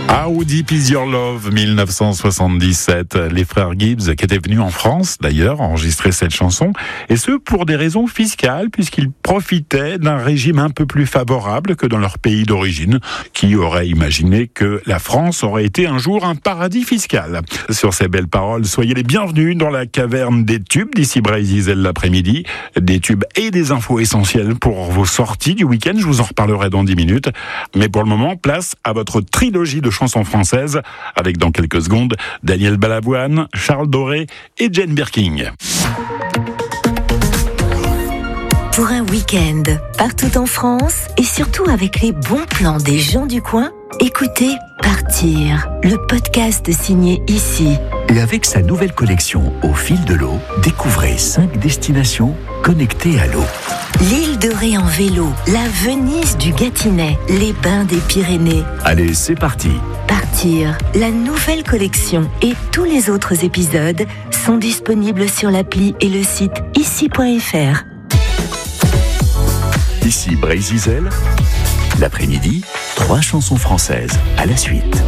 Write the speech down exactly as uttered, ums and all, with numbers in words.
How Deep Is Your Love, mille neuf cent soixante-dix-sept. Les frères Gibbs, qui étaient venus en France, d'ailleurs, enregistrer cette chanson, et ce, pour des raisons fiscales, puisqu'ils profitaient d'un régime un peu plus favorable que dans leur pays d'origine. Qui aurait imaginé que la France aurait été un jour un paradis fiscal? Sur ces belles paroles, soyez les bienvenus dans la caverne des tubes d'ici Brésil l'après-midi. Des tubes et des infos essentielles pour vos sorties du week-end. Je vous en reparlerai dans dix minutes. Mais pour le moment, place à votre trilogie de chansons françaises, avec dans quelques secondes Daniel Balavoine, Charles Doré et Jane Birkin. Pour un week-end partout en France et surtout avec les bons plans des gens du coin, écoutez Partir, le podcast signé Ici. Et avec sa nouvelle collection Au fil de l'eau, découvrez cinq destinations connectées à l'eau. L'île de Ré en vélo, la Venise du Gâtinais, les bains des Pyrénées. Allez, c'est parti. Partir, la nouvelle collection et tous les autres épisodes sont disponibles sur l'appli et le site ici point f r. Ici Brésil, l'après-midi, trois chansons françaises à la suite.